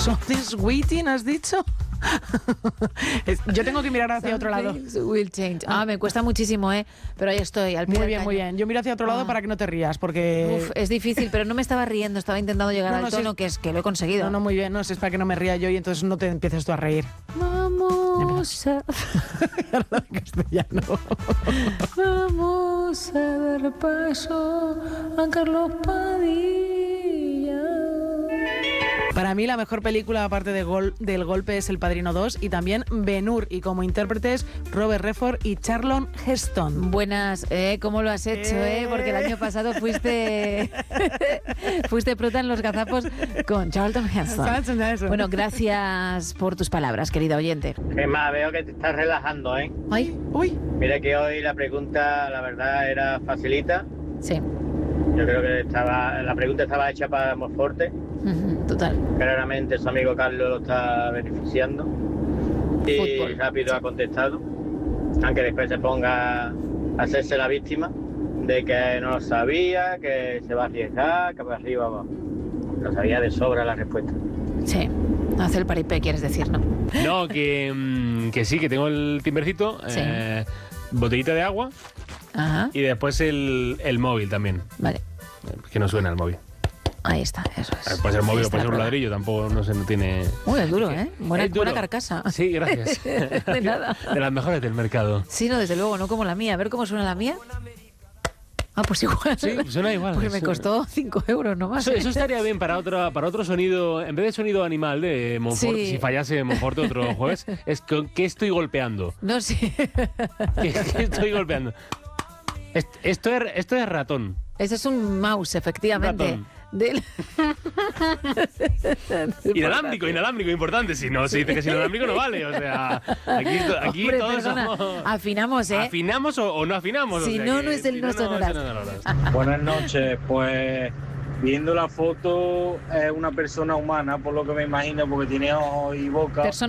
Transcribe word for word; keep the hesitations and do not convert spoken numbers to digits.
Something's waiting, ¿has dicho? Yo tengo que mirar hacia otro lado. Will change. Ah, me cuesta muchísimo, ¿eh? Pero ahí estoy, al pie Muy del bien, cañón. muy bien. Yo miro hacia otro lado Ah. para que no te rías, porque... Uf, es difícil, pero no me estaba riendo, estaba intentando llegar No, al no, tono sí. que es que lo he conseguido. No, no, muy bien. No, si es para que no me ría yo y entonces no te empieces tú a reír. Vamos a... Habla de castellano. Vamos a dar paso a Carlos Padilla. Para mí la mejor película aparte de gol, del golpe es El Padrino dos y también Ben-Hur, y como intérpretes Robert Redford y Charlton Heston. Buenas, ¿eh? ¿Cómo lo has hecho, eh? Porque el año pasado fuiste fuiste prota en Los Gazapos con Charlton Heston. Bueno, gracias por tus palabras, querida oyente. Es más, veo que te estás relajando, ¿eh? Ay, Uy, Mira que hoy la pregunta, la verdad, era facilita. sí, Yo creo que estaba, la pregunta estaba hecha para Monforte. ujú, total. Claramente su amigo Carlos lo está beneficiando. Y Fútbol, rápido sí. ha contestado. Aunque después se ponga a hacerse la víctima de que no lo sabía, que se va a arriesgar, que para arriba va. Lo sabía de sobra la respuesta. Sí, hace el paripé, quieres decir, ¿no? No, que, mm, que sí, que tengo el timbercito, Sí. eh, botellita de agua Ajá, y después el, el móvil también. vale, Que no suena el móvil. ahí está, eso es. Eh, Puede ser móvil Ahí o está puede ser la un prueba. ladrillo, tampoco no sé, no tiene... Uy, es duro, ¿eh? Buena, Es duro. buena carcasa. Sí, gracias. De nada. De las mejores del mercado. Sí, no, desde luego, no como la mía. A ver cómo suena la mía. Ah, pues igual. Sí, suena igual. Porque me Suena- costó cinco euros nomás. Eso, eso estaría bien para otro, para otro sonido, en vez de sonido animal de Monfort, Sí. si fallase Monfort otro jueves, es con qué estoy golpeando. No, sí. ¿Qué, qué estoy golpeando? Est- Esto es, esto es ratón. Ese es un mouse, efectivamente. Ratón. Del... Inalámbrico, inalámbrico, importante. Si no se dice que es inalámbrico, no vale. O sea, aquí, aquí Hombre, todos perdona, somos- afinamos, ¿eh? ¿Afinamos o, o no afinamos? Si O sea no, que no es el si no sonoras. sonoras. Buenas noches, pues viendo la foto es una persona humana, por lo que me imagino, porque tiene ojos y boca. Persona